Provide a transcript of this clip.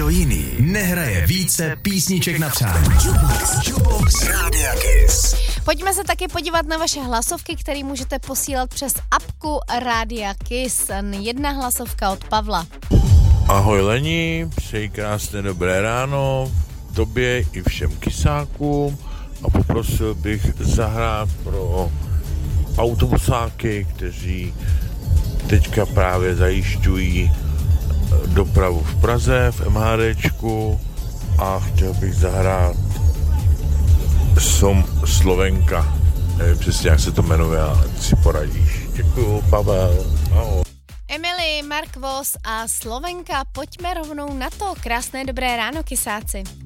nikdo jiný nehraje více písniček na přání. Jukebox Rádia Kiss. Pojďme se taky podívat na vaše hlasovky, které můžete posílat přes apku Rádia Kiss. Jedna hlasovka od Pavla. Ahoj Leni, přeji krásné dobré ráno tobě i všem kysákům a poprosil bych zahrát pro autobusáky, kteří teďka právě zajišťují dopravu v Praze, v MHDčku, a chtěl bych zahrát Som Slovenka. Nevím přesně, jak se to jmenuje, ale si poradíš. Děkuju, Pavel. Ahoj. Emily, Mark Voss a Slovenka, pojďme rovnou na to. Krásné dobré ráno, kysáci.